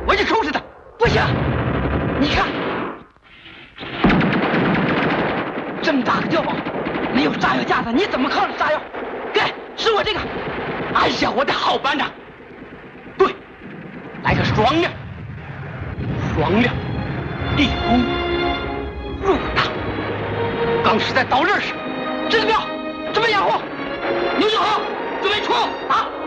我去收拾他。不行，你看，这么大个碉堡，没有炸药架子，你怎么靠着炸药？给，是我这个。哎呀，我的好班长。对，来个双亮，立功入党。刚是在刀刃上，这个标准备掩护，牛就好，准备出打。